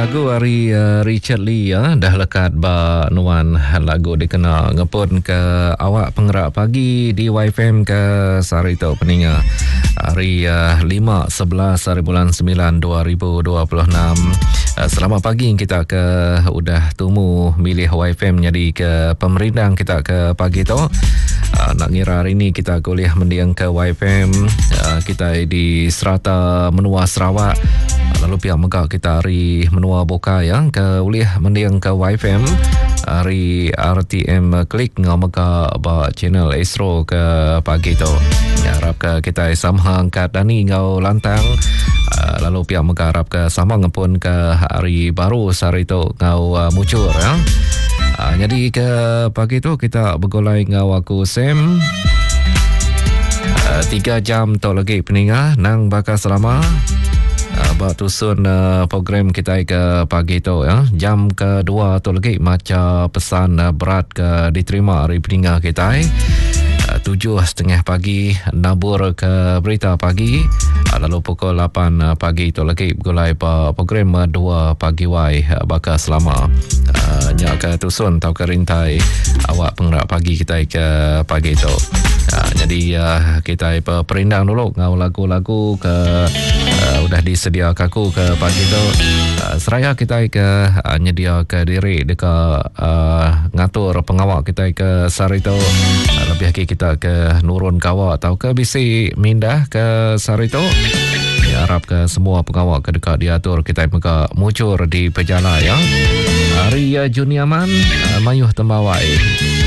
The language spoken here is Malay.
lagu hari Richard Lee dah lekat ba nuan lagu dikena ngepun ke awak penggerak pagi di YFM ke Sarito Peninga hari 5/11 hari bulan 9 2026. Selamat pagi kita ke udah tumu milih YFM jadi ke pemerintah kita ke pagi tu. Nak ngira hari ni kita kuliah mendiang ke YFM kita di Serata Menua Sarawak. Lalu pihak Megah kita hari menua boka yang ke uliah mendiang ke YFM hari RTM klik ngau Megah ba channel Astro ke pagi tu. Harap ke kita sama angkat dani ngau lantang. Lalu pihak Megah harap ke sama ngepun ke hari baru hari tu ngau mucur ya. Jadi ke pagi tu kita bergolai ngau aku Sam 3 jam tu lagi peninga nang bakal selama bak tusun program kita ke pagi tu ya. Jam kedua tu lagi macam pesan berat ke diterima hari peninga kita 7:30 pagi nabur ke berita pagi. Lalu pukul 8 pagi tu lagi gulai program 2 pagi wai bakal selama nya ke tusun tau ke rintai awak penggerak pagi kita ke pagi tu. Jadi kita perindang dulu ngau lagu-lagu ke udah disedia kaku ke pagi tu. Seraya kita ke nyedia ke diri dekat ngatur pengawak kita ke Sarito. Lebih lagi kita ke nurun kawak atau ke bisi mindah ke Sarito. Harap ke semua pengawak ke dekat diatur kita muka mucur di pejala ya. Hari Juniaman mayuh tembawai.